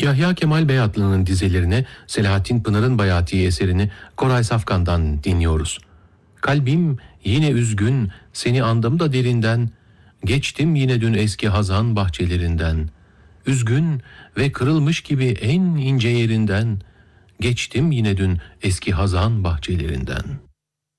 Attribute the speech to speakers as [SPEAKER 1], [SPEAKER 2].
[SPEAKER 1] Yahya Kemal Beyatlı'nın dizelerine Selahattin Pınar'ın bayatiği eserini Koray Safkan'dan dinliyoruz. Kalbim yine üzgün, seni andım da derinden, geçtim yine dün eski hazan bahçelerinden. Üzgün ve kırılmış gibi en ince yerinden, geçtim yine dün eski hazan bahçelerinden.''